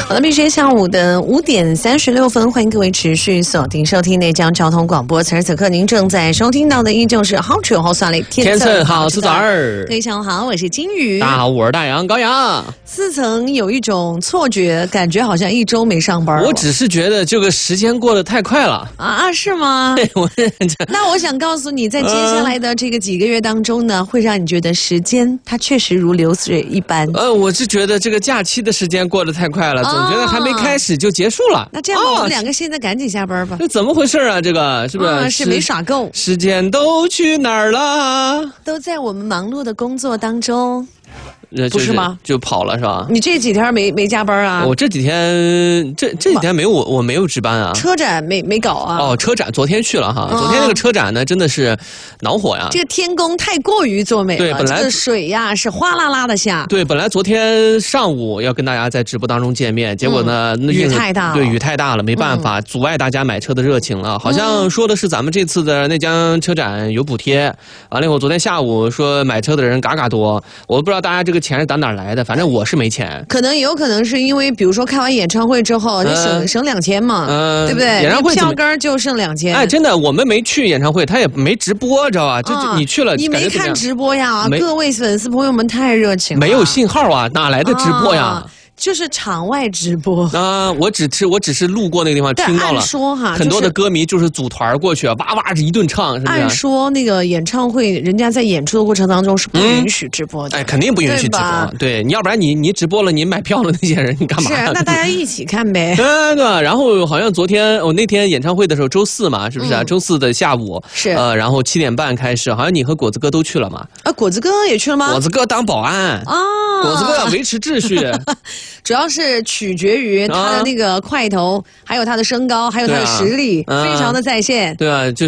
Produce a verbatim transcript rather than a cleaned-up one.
好了，明天下午的五点三十六分，欢迎各位持续锁定收听内江交通广播。此时此刻，您正在收听到的依旧是好酒好算嘞， 天色好是早儿。 各位下午好，我是金鱼。 大家好，我是大杨高阳。 自曾有一种错觉，感觉好像一周没上班了。 我只是觉得这个时间过得太快了啊，是吗？ 对，我那我想告诉你，在接下来的这个几个月当中呢，呃、会让你觉得时间它确实如流水一般。 呃，我是觉得这个假期的时间过得太快了，总觉得还没开始就结束了。哦、 那这样吧，我们两个现在赶紧下班吧。 这怎么回事啊？这个是不是？ 啊、是没耍够。 时间都去哪儿了？ 都在我们忙碌的工作当中。 不是吗？就跑了是吧？ 你这几天没没加班啊？ 我这几天这这几天没有我我没有值班啊。 车展没没搞啊？ 哦，车展昨天去了哈。哦、昨天那个车展呢，真的是恼火呀。 这个天公太过于作美了。 对，本来这个水呀是哗啦啦的下。 对，本来昨天上午要跟大家在直播当中见面，结果呢， 嗯、雨太大了。 对，雨太大了，没办法，嗯、阻碍大家买车的热情了。好像说的是咱们这次的内江车展有补贴，完了以后昨天下午说买车的人嘎嘎多，我不知道大家这个钱是打哪来的。反正我是没钱， 可能有可能是因为，比如说开完演唱会之后，你省、呃、省两千嘛，嗯、呃，对不对？ 演唱会票根就剩两千。 哎，真的，我们没去演唱会，他也没直播，知道吧？就、啊、你去了， 你没看直播呀？各位粉丝朋友们太热情了， 没有信号啊，哪来的直播呀？啊就是场外直播啊！我只是我只是路过那个地方听到了， 按说哈， 很多的歌迷就是组团过去，哇哇一顿唱，是不是？ 按说那个演唱会，人家在演出的过程当中是不允许直播的， 嗯、哎，肯定不允许直播。对，你要不然你你直播了，你买票的那些人你干嘛？ 是，那大家一起看呗。 对对。然后好像昨天我、哦、那天演唱会的时候，周四嘛，是不是啊？嗯、周四的下午是呃，然后七点半开始，好像你和果子哥都去了嘛？ 啊，果子哥也去了吗？ 果子哥当保安啊， 果子哥要维持秩序， 主要是。取决于他的那个块头，啊、还有他的身高，还有他的实力，啊、非常的在线。 对啊，就。